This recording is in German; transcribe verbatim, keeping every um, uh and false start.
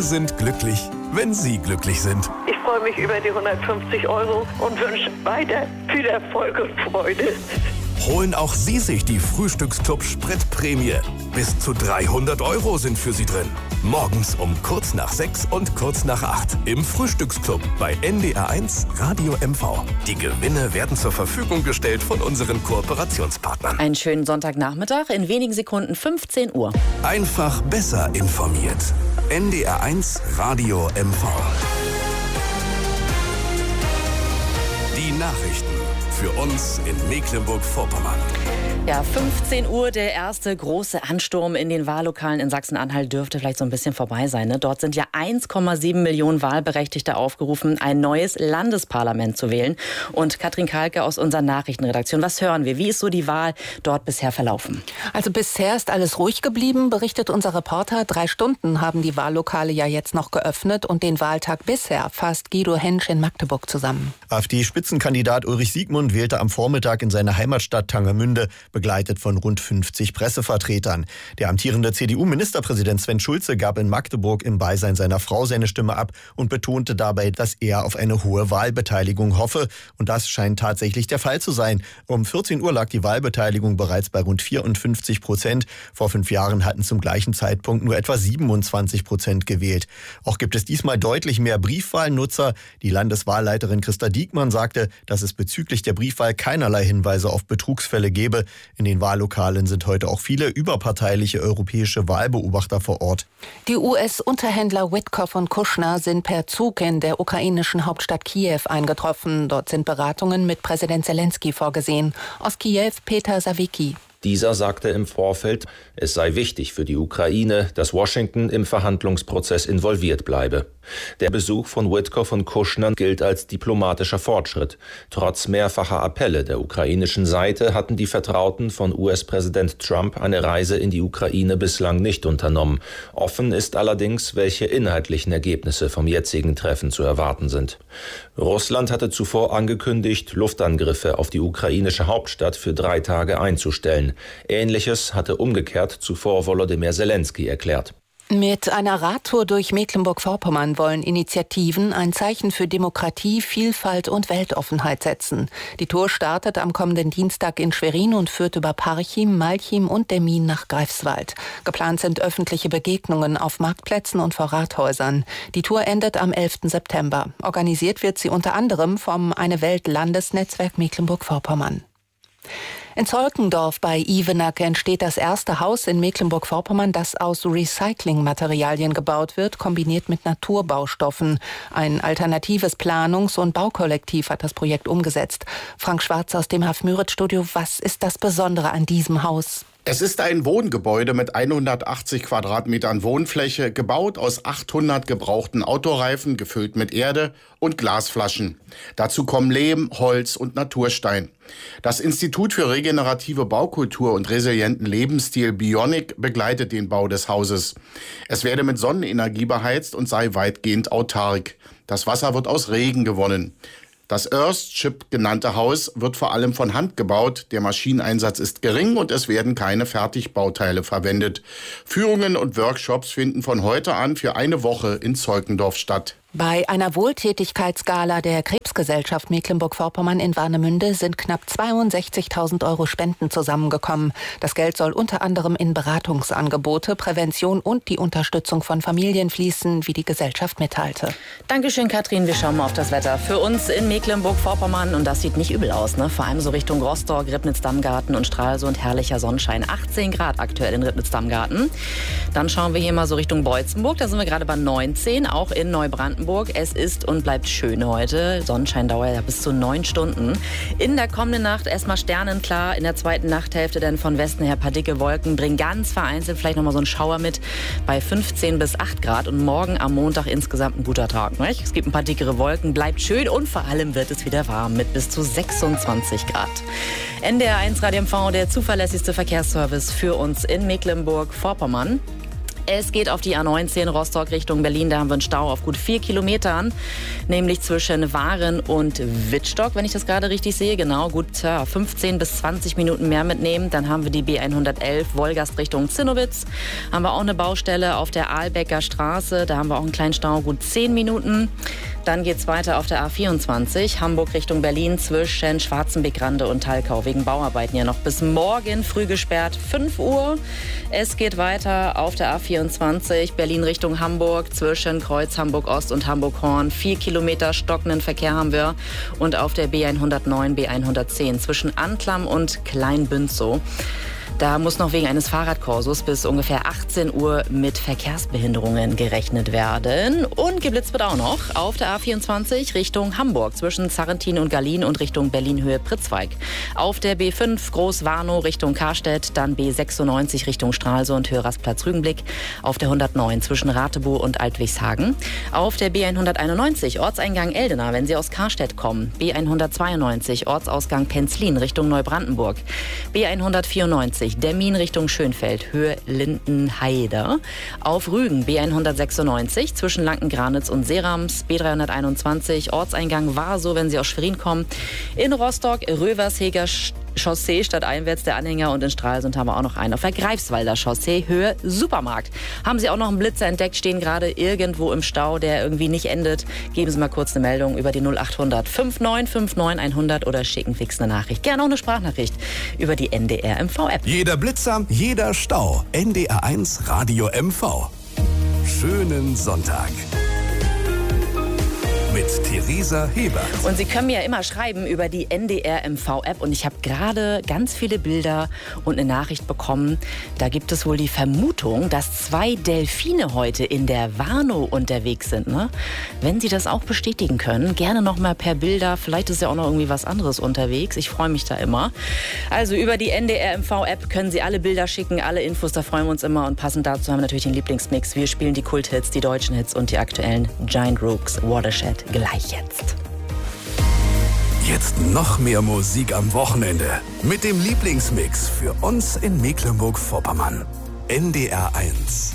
Wir sind glücklich, wenn Sie glücklich sind. Ich freue mich über die hundertfünfzig Euro und wünsche weiter viel Erfolg und Freude. Holen auch Sie sich die Frühstücksclub Spritprämie. Bis zu dreihundert Euro sind für Sie drin. Morgens um kurz nach sechs und kurz nach acht im Frühstücksclub bei N D R eins Radio M V. Die Gewinne werden zur Verfügung gestellt von unseren Kooperationspartnern. Einen schönen Sonntagnachmittag, in wenigen Sekunden fünfzehn Uhr. Einfach besser informiert. N D R eins Radio M V. Die Nachrichten für uns in Mecklenburg-Vorpommern. Ja, fünfzehn Uhr, der erste große Ansturm in den Wahllokalen in Sachsen-Anhalt dürfte vielleicht so ein bisschen vorbei sein. Ne? Dort sind ja eins Komma sieben Millionen Wahlberechtigte aufgerufen, ein neues Landesparlament zu wählen. Und Katrin Kalke aus unserer Nachrichtenredaktion, was hören wir? Wie ist so die Wahl dort bisher verlaufen? Also bisher ist alles ruhig geblieben, berichtet unser Reporter. Drei Stunden haben die Wahllokale ja jetzt noch geöffnet und den Wahltag bisher fasst Guido Hensch in Magdeburg zusammen. AfD-Spitzenkandidat Ulrich Siegmund wählte am Vormittag in seiner Heimatstadt Tangermünde, begleitet von rund fünfzig Pressevertretern. Der amtierende C D U-Ministerpräsident Sven Schulze gab in Magdeburg im Beisein seiner Frau seine Stimme ab und betonte dabei, dass er auf eine hohe Wahlbeteiligung hoffe. Und das scheint tatsächlich der Fall zu sein. Um vierzehn Uhr lag die Wahlbeteiligung bereits bei rund vierundfünfzig Prozent. Vor fünf Jahren hatten zum gleichen Zeitpunkt nur etwa siebenundzwanzig Prozent gewählt. Auch gibt es diesmal deutlich mehr Briefwahlnutzer. Die Landeswahlleiterin Christa Diekmann sagte, dass es bezüglich der Briefwahl keinerlei Hinweise auf Betrugsfälle gebe. In den Wahllokalen sind heute auch viele überparteiliche europäische Wahlbeobachter vor Ort. Die U S-Unterhändler Witkoff und Kushner sind per Zug in der ukrainischen Hauptstadt Kiew eingetroffen. Dort sind Beratungen mit Präsident Zelensky vorgesehen. Aus Kiew Peter Sawicki. Dieser sagte im Vorfeld, es sei wichtig für die Ukraine, dass Washington im Verhandlungsprozess involviert bleibe. Der Besuch von Witkoff und Kushner gilt als diplomatischer Fortschritt. Trotz mehrfacher Appelle der ukrainischen Seite hatten die Vertrauten von U S-Präsident Trump eine Reise in die Ukraine bislang nicht unternommen. Offen ist allerdings, welche inhaltlichen Ergebnisse vom jetzigen Treffen zu erwarten sind. Russland hatte zuvor angekündigt, Luftangriffe auf die ukrainische Hauptstadt für drei Tage einzustellen. Ähnliches hatte umgekehrt zuvor Volodymyr Zelensky erklärt. Mit einer Radtour durch Mecklenburg-Vorpommern wollen Initiativen ein Zeichen für Demokratie, Vielfalt und Weltoffenheit setzen. Die Tour startet am kommenden Dienstag in Schwerin und führt über Parchim, Malchim und Demmin nach Greifswald. Geplant sind öffentliche Begegnungen auf Marktplätzen und vor Rathäusern. Die Tour endet am elften September. Organisiert wird sie unter anderem vom Eine-Welt-Landesnetzwerk Mecklenburg-Vorpommern. In Zolkendorf bei Ivenack entsteht das erste Haus in Mecklenburg-Vorpommern, das aus Recyclingmaterialien gebaut wird, kombiniert mit Naturbaustoffen. Ein alternatives Planungs- und Baukollektiv hat das Projekt umgesetzt. Frank Schwarz aus dem Haf-Müritz-Studio, was ist das Besondere an diesem Haus? Es ist ein Wohngebäude mit hundertachtzig Quadratmetern Wohnfläche, gebaut aus achthundert gebrauchten Autoreifen, gefüllt mit Erde und Glasflaschen. Dazu kommen Lehm, Holz und Naturstein. Das Institut für regenerative Baukultur und resilienten Lebensstil Bionic begleitet den Bau des Hauses. Es werde mit Sonnenenergie beheizt und sei weitgehend autark. Das Wasser wird aus Regen gewonnen. Das Earthship genannte Haus wird vor allem von Hand gebaut. Der Maschineneinsatz ist gering und es werden keine Fertigbauteile verwendet. Führungen und Workshops finden von heute an für eine Woche in Zolkendorf statt. Bei einer Wohltätigkeitsgala der Krebsgesellschaft Mecklenburg-Vorpommern in Warnemünde sind knapp zweiundsechzigtausend Euro Spenden zusammengekommen. Das Geld soll unter anderem in Beratungsangebote, Prävention und die Unterstützung von Familien fließen, wie die Gesellschaft mitteilte. Dankeschön, Katrin. Wir schauen mal auf das Wetter. Für uns in Mecklenburg-Vorpommern, und das sieht nicht übel aus, ne? Vor allem so Richtung Rostock, Ribnitz-Dammgarten und Stralsund, herrlicher Sonnenschein. achtzehn Grad aktuell in Ribnitz-Dammgarten. Dann schauen wir hier mal so Richtung Beutzenburg. Da sind wir gerade bei neunzehn, auch in Neubrandenburg. Es ist und bleibt schön heute. Sonnenschein dauert ja bis zu neun Stunden. In der kommenden Nacht erstmal sternenklar. In der zweiten Nachthälfte dann von Westen her ein paar dicke Wolken. Bringen ganz vereinzelt vielleicht nochmal so einen Schauer mit bei fünfzehn bis acht Grad. Und morgen am Montag insgesamt ein guter Tag. Nicht? Es gibt ein paar dickere Wolken. Bleibt schön und vor allem wird es wieder warm mit bis zu sechsundzwanzig Grad. N D R eins Radio M V, der zuverlässigste Verkehrsservice für uns in Mecklenburg-Vorpommern. Es geht auf die A neunzehn Rostock Richtung Berlin. Da haben wir einen Stau auf gut vier Kilometern, nämlich zwischen Waren und Wittstock, wenn ich das gerade richtig sehe. Genau, gut ja, fünfzehn bis zwanzig Minuten mehr mitnehmen. Dann haben wir die B hundertelf Wolgast Richtung Zinnowitz. Haben wir auch eine Baustelle auf der Ahlbecker Straße. Da haben wir auch einen kleinen Stau, gut zehn Minuten. Dann geht's weiter auf der A vierundzwanzig, Hamburg Richtung Berlin zwischen Schwarzenbeck-Rande und Talkau. Wegen Bauarbeiten ja noch bis morgen früh gesperrt, fünf Uhr. Es geht weiter auf der A vierundzwanzig, Berlin Richtung Hamburg zwischen Kreuz Hamburg-Ost und Hamburg-Horn. Vier Kilometer stockenden Verkehr haben wir. Und auf der B hundertneun, B hundertzehn zwischen Anklam und Kleinbünzow. Da muss noch wegen eines Fahrradkorsos bis ungefähr achtzehn Uhr mit Verkehrsbehinderungen gerechnet werden. Und geblitzt wird auch noch auf der A vierundzwanzig Richtung Hamburg zwischen Zarrentin und Gallien und Richtung Berlin-Höhe Pritzweig. Auf der B fünf Groß-Warnow Richtung Karstedt, dann B sechsundneunzig Richtung Stralsund, Hörersplatz-Rügenblick. Auf der hundertneun zwischen Rathebow und Altwigshagen. Auf der B hunderteinundneunzig Ortseingang Eldena, wenn Sie aus Karstedt kommen. B hundertzweiundneunzig Ortsausgang Penzlin Richtung Neubrandenburg. B hundertvierundneunzig Demmin Richtung Schönfeld, Höhe Lindenheide. Auf Rügen B hundertsechsundneunzig zwischen Lankengranitz und Serams. B dreihunderteinundzwanzig Ortseingang Warsow, wenn Sie aus Schwerin kommen. In Rostock Röversheger Chaussee statt einwärts der Anhänger und in Stralsund haben wir auch noch einen auf der Greifswalder Chaussee, Höhe Supermarkt. Haben Sie auch noch einen Blitzer entdeckt, stehen gerade irgendwo im Stau, der irgendwie nicht endet. Geben Sie mal kurz eine Meldung über die null achthundert fünfundneunzig neunundfünfzig hundert oder schicken fix eine Nachricht. Gerne auch eine Sprachnachricht über die N D R M V-App. Jeder Blitzer, jeder Stau. N D R eins Radio M V. Schönen Sonntag. Mit Theresa Hebert. Und Sie können mir ja immer schreiben über die N D R M V-App. Und ich habe gerade ganz viele Bilder und eine Nachricht bekommen. Da gibt es wohl die Vermutung, dass zwei Delfine heute in der Warnow unterwegs sind. Ne? Wenn Sie das auch bestätigen können, gerne noch mal per Bilder. Vielleicht ist ja auch noch irgendwie was anderes unterwegs. Ich freue mich da immer. Also über die N D R M V-App können Sie alle Bilder schicken, alle Infos. Da freuen wir uns immer. Und passend dazu haben wir natürlich den Lieblingsmix. Wir spielen die Kulthits, die deutschen Hits und die aktuellen Giant Rooks, Watershed. Gleich jetzt. Jetzt noch mehr Musik am Wochenende. Mit dem Lieblingsmix für uns in Mecklenburg-Vorpommern. N D R eins.